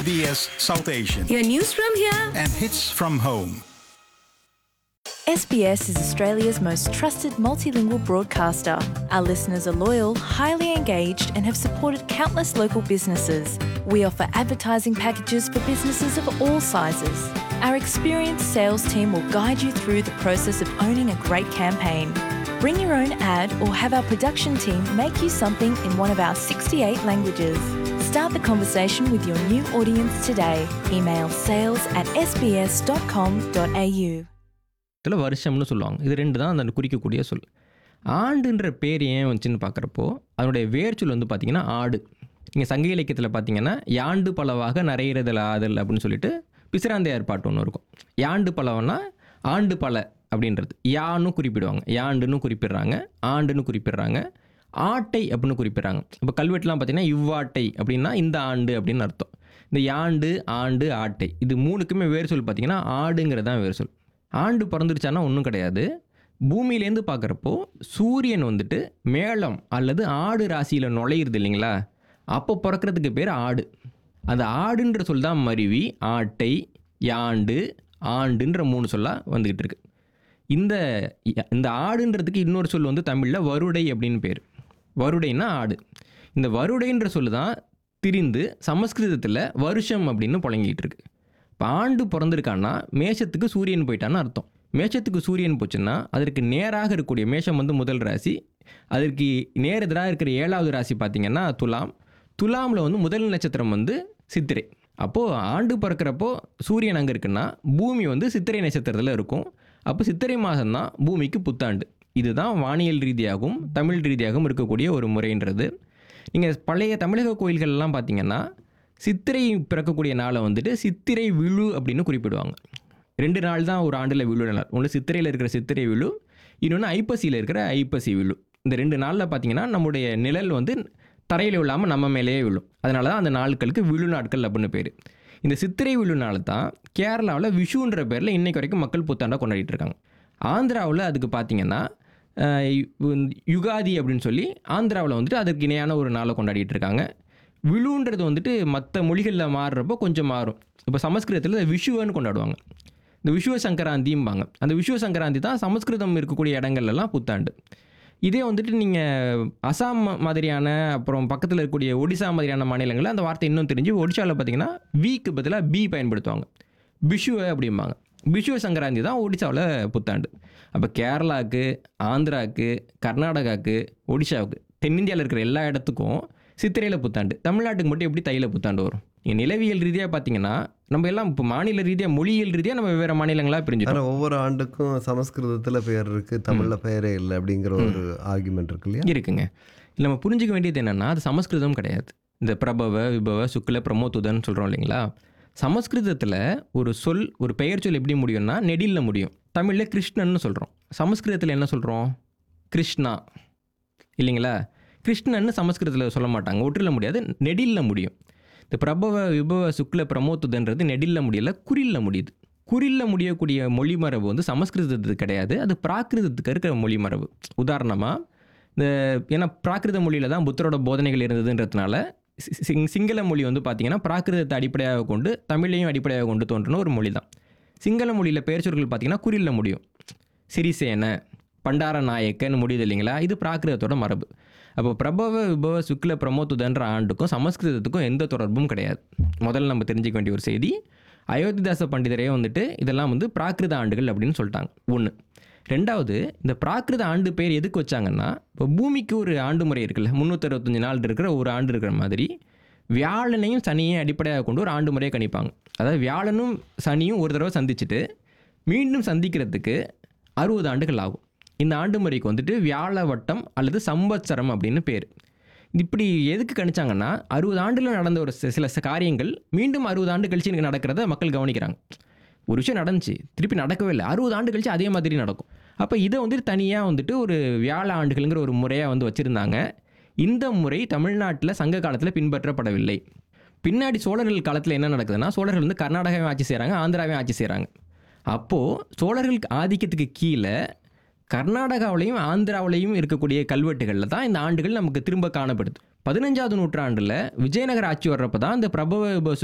SBS South Asian Your news from here. and hits from home. SBS is Australia's most trusted multilingual broadcaster. Our listeners are loyal, highly engaged, and have supported countless local businesses. We offer advertising packages for businesses of all sizes. Our experienced sales team will guide you through the process of owning a great campaign. Bring your own ad or have our production team make you something in one of our 68 languages. Start the conversation with your new audience today. Email sales@sbs.com.au. இதில் வருஷம்னு சொல்லுவாங்க. இது ரெண்டு தான் அந்த குறிக்கக்கூடிய சொல். ஆண்டுன்ற பேர் ஏன் வந்துச்சுன்னு பார்க்குறப்போ அதனுடைய வேர்ச்சொல் வந்து பார்த்திங்கன்னா ஆடு. நீங்கள் சங்க இலக்கியத்தில் பார்த்தீங்கன்னா யாண்டு பலவாக நரையிறதல் ஆதல் அப்படின்னு சொல்லிட்டு பிசிராந்தையார் பாட்டு ஒன்று இருக்கும். யாண்டு பலவன்னா ஆண்டு பல அப்படின்றது யான்னு குறிப்பிடுவாங்க, யாண்டுன்னு குறிப்பிடுறாங்க, ஆண்டுன்னு குறிப்பிடுறாங்க, ஆட்டை அப்படின்னு குறிப்பிட்றாங்க. இப்போ கல்வெட்டுலாம் பார்த்தீங்கன்னா இவ்வாட்டை அப்படின்னா இந்த ஆண்டு அப்படின்னு அர்த்தம். இந்த யாண்டு, ஆண்டு, ஆட்டை இது மூணுக்குமே வேர் சொல் பார்த்தீங்கன்னா ஆடுங்கிறது தான் வேர் சொல். ஆண்டு பிறந்துருச்சானா ஒன்றும் கிடையாது. பூமியிலேருந்து பார்க்குறப்போ சூரியன் வந்துட்டு மேளம் அல்லது ஆடு ராசியில் நுழையிறது இல்லைங்களா, அப்போ பிறக்கிறதுக்கு பேர் ஆடு. அந்த ஆடுன்ற சொல் தான் மருவி ஆட்டை, யாண்டு, ஆண்டுன்ற மூணு சொல்லாக வந்துக்கிட்டு இருக்கு. இந்த ஆடுன்றதுக்கு இன்னொரு சொல் வந்து தமிழில் வருடை அப்படின்னு பேர். வருடைன்னா ஆடு. இந்த வருடைன்ற சொல் தான் திரிந்து சமஸ்கிருதத்தில் வருஷம் அப்படின்னு புழங்கிட்டு இருக்கு. இப்போ ஆண்டு பிறந்திருக்கான்னா மேஷத்துக்கு சூரியன் போயிட்டான்னு அர்த்தம். மேஷத்துக்கு சூரியன் போச்சுன்னா அதற்கு நேராக இருக்கக்கூடிய மேஷம் வந்து முதல் ராசி, அதற்கு நேரெதிராக இருக்கிற 7வது ராசி பார்த்திங்கன்னா துலாம். துலாமில் வந்து முதல் நட்சத்திரம் வந்து சித்திரை. அப்போது ஆண்டு பிறக்கிறப்போ சூரியன் அங்கே இருக்குன்னா பூமி வந்து சித்திரை நட்சத்திரத்தில் இருக்கும். அப்போ சித்திரை மாதம்தான் பூமிக்கு புத்தாண்டு. இதுதான் வானியல் ரீதியாகவும் தமிழ் ரீதியாகவும் இருக்கக்கூடிய ஒரு முறைன்றது. நீங்கள் பழைய தமிழக கோயில்கள்லாம் பார்த்தீங்கன்னா சித்திரை பிறக்கக்கூடிய நாளை வந்துட்டு சித்திரை விழு அப்படின்னு குறிப்பிடுவாங்க. 2 நாள் தான் ஒரு ஆண்டில் விழு நாள். ஒன்று சித்திரையில் இருக்கிற சித்திரை விழு, இன்னொன்று ஐப்பசியில் இருக்கிற ஐப்பசி விழு. இந்த 2 நாளில் பார்த்தீங்கன்னா நம்முடைய நிழல் வந்து தரையில் விழாமல் நம்ம மேலேயே விழும். அதனால தான் அந்த நாட்களுக்கு விழு நாட்கள் அப்படின்னு பேர். இந்த சித்திரை விழு நாள் தான் கேரளாவில் விஷுன்ற பேரில் இன்றைக்கு வரைக்கும் மக்கள் புத்தாண்டாக கொண்டாடிட்டு இருக்காங்க. ஆந்திராவில் அதுக்கு பார்த்திங்கன்னா யுகாதி அப்படின்னு சொல்லி ஆந்திராவில் வந்துட்டு அதற்கு இணையான ஒரு நாளை கொண்டாடிட்டு இருக்காங்க. விழுன்றது வந்துட்டு மற்ற மொழிகளில் மாறுறப்போ கொஞ்சம் மாறும். இப்போ சமஸ்கிருதத்தில் விஷுவன்னு கொண்டாடுவாங்க. இந்த விஷுவ சங்கராந்திம்பாங்க. அந்த விஷுவ சங்கராந்தி தான் சமஸ்கிருதம் இருக்கக்கூடிய இடங்கள்லாம் புத்தாண்டு. இதே வந்துட்டு நீங்கள் அசாம் மாதிரியான அப்புறம் பக்கத்தில் இருக்கக்கூடிய ஒடிசா மாதிரியான மாநிலங்களில் அந்த வார்த்தை இன்னும் தெரிஞ்சு ஒடிசாவில் பார்த்தீங்கன்னா வீக்கு பதிலாக பி பயன்படுத்துவாங்க, விஷுவ அப்படிம்பாங்க. விஷுவ சங்கராந்தி தான் ஒடிசாவில் புத்தாண்டு. அப்போ கேரளாவுக்கு, ஆந்திராவுக்கு, கர்நாடகாவுக்கு, ஒடிசாவுக்கு, தென்னிந்தியாவில் இருக்கிற எல்லா இடத்துக்கும் சித்திரையில் புத்தாண்டு. தமிழ்நாட்டுக்கு மட்டும் எப்படி தையில் புத்தாண்டு வரும்? நீங்கள் நிலவியல் ரீதியாக பார்த்தீங்கன்னா நம்ம எல்லாம் இப்போ மாநில ரீதியாக மொழியியல் ரீதியாக நம்ம வெவ்வேறு மாநிலங்களாக பிரிஞ்சுட்டோம். ஒவ்வொரு ஆண்டுக்கும் சமஸ்கிருதத்தில் பெயர் இருக்குது, தமிழில் பெயரே இல்லை அப்படிங்கிற ஒரு ஆர்குமெண்ட் இருக்கு இல்லையா? இருக்குங்க. இல்லை நம்ம புரிஞ்சிக்க வேண்டியது என்னென்னா அது சமஸ்கிருதம் கிடையாது. இந்த பிரபவ, விபவ, சுக்ல, பிரமோத்துதன்னு சொல்கிறோம் இல்லைங்களா. சமஸ்கிருதத்தில் ஒரு சொல், ஒரு பெயர் சொல் எப்படி முடியும்னா நெடிலில் முடியும். தமிழில் கிருஷ்ணன்னு சொல்கிறோம், சமஸ்கிருதத்தில் என்ன சொல்கிறோம்? கிருஷ்ணா இல்லைங்களா. கிருஷ்ணன்னு சமஸ்கிருதத்தில் சொல்ல மாட்டாங்க, ஒற்றில் முடியாது, நெடிலில் முடியும். இந்த பிரபவ, விபவ, சுக்ல, பிரமோத்துதன்றது நெடிலில் முடியலை, குறிலில் முடியுது. குறிலில் முடியக்கூடிய மொழி மரபு வந்து சமஸ்கிருதத்துக்கு கிடையாது, அது பிராகிருதத்துக்கு இருக்கிற மொழி மரபு. உதாரணமாக இந்த ஏன்னா பிராகிருத மொழியில் தான் புத்தரோட போதனைகள் இருந்ததுன்றதுனால சிங்கள மொழி வந்து பார்த்திங்கன்னா பிராகிருதத்தை அடிப்படையாக கொண்டு தமிழையும் அடிப்படையாக கொண்டு தோன்றின ஒரு மொழி தான். சிங்கள மொழியில் பெயர் சொற்கள் பார்த்திங்கன்னா குறிலில் முடியும். சிறிசேன, பண்டார நாயக்கன்னு முடியுது இல்லைங்களா. இது பிராகிருதத்தோட மரபு. அப்போ பிரபவ, விபவ, சுக்ல, பிரமோத்துதன்ற ஆண்டுக்கும் சமஸ்கிருதத்துக்கும் எந்த தொடர்பும் கிடையாது. முதல்ல நம்ம தெரிஞ்சிக்க வேண்டிய ஒரு செய்தி, அயோத்திதாச பண்டிதரே வந்துட்டு இதெல்லாம் வந்து பிராகிருத ஆண்டுகள் அப்படின்னு சொல்லிட்டாங்க. 1. 2வது, இந்த பிராகிருத ஆண்டு பேர் எதுக்கு வச்சாங்கன்னா, இப்போ பூமிக்கு ஒரு ஆண்டு முறை இருக்குல்ல, 365 நாள் இருக்கிற ஒரு ஆண்டு இருக்கிற மாதிரி வியாழனையும் சனியையும் அடிப்படையாக கொண்டு ஒரு ஆண்டு முறையை கணிப்பாங்க. அதாவது வியாழனும் சனியும் ஒரு தடவை சந்திச்சுட்டு மீண்டும் சந்திக்கிறதுக்கு 60 ஆண்டுகள் ஆகும். இந்த ஆண்டு முறைக்கு வந்துட்டு வியாழ வட்டம் அல்லது சம்பத்சரம் அப்படின்னு பேர். இப்படி எதுக்கு கணிச்சாங்கன்னா 60 ஆண்டில் நடந்த ஒரு சில காரியங்கள் மீண்டும் 60 ஆண்டு கழிச்சு நடக்கிறத மக்கள் கவனிக்கிறாங்க. ஒரு விஷயம் நடந்துச்சு, திருப்பி நடக்கவே இல்லை, 60 ஆண்டு கழிச்சு அதே மாதிரி நடக்கும். அப்போ இதை வந்துட்டு தனியாக வந்துட்டு ஒரு வியாழ ஆண்டுகள்ங்கிற ஒரு முறையாக வந்து வச்சுருந்தாங்க. இந்த முறை தமிழ்நாட்டில் சங்க காலத்தில் பின்பற்றப்படவில்லை. பின்னாடி சோழர்கள் காலத்தில் என்ன நடக்குதுன்னா, சோழர்கள் வந்து கர்நாடகாவையும் ஆட்சி செய்கிறாங்க, ஆந்திராவையும் ஆட்சி செய்கிறாங்க. அப்போது சோழர்களுக்கு ஆதிக்கத்துக்கு கீழே கர்நாடகாவிலையும் ஆந்திராவிலையும் இருக்கக்கூடிய கல்வெட்டுகளில் தான் இந்த ஆண்டுகள் நமக்கு திரும்ப காணப்படுது. 15வது நூற்றாண்டில் விஜயநகர ஆட்சி வர்றப்போ தான் இந்த பிரபவ